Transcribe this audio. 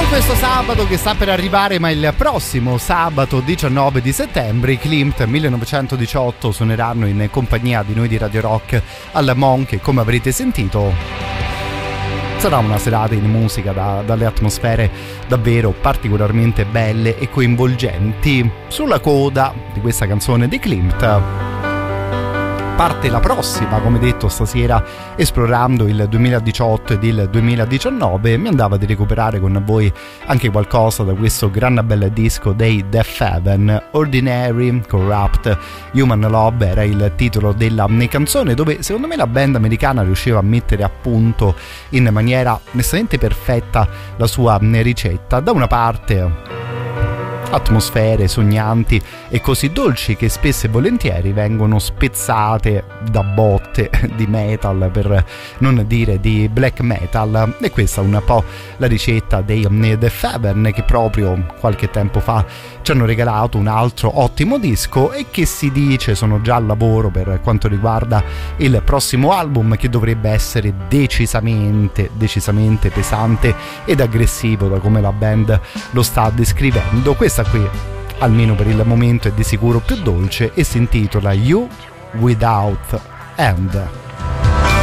Questo sabato che sta per arrivare, ma il prossimo sabato 19 di settembre, i Klimt 1918 suoneranno in compagnia di noi di Radio Rock al Monk e, come avrete sentito, sarà una serata in musica dalle atmosfere davvero particolarmente belle e coinvolgenti. Sulla coda di questa canzone dei Klimt parte la prossima, come detto stasera, esplorando il 2018 ed il 2019. Mi andava di recuperare con voi anche qualcosa da questo gran bel disco dei Death Heaven. Ordinary, Corrupt, Human Love era il titolo della canzone, dove secondo me la band americana riusciva a mettere a punto in maniera onestamente perfetta la sua ricetta. Da una parte atmosfere sognanti e così dolci che spesso e volentieri vengono spezzate da botte di metal, per non dire di black metal, e questa è un po' la ricetta dei The Heaven, che proprio qualche tempo fa ci hanno regalato un altro ottimo disco e che si dice sono già al lavoro per quanto riguarda il prossimo album, che dovrebbe essere decisamente pesante ed aggressivo da come la band lo sta descrivendo. Questa qui, almeno per il momento, è di sicuro più dolce e si intitola You Without End.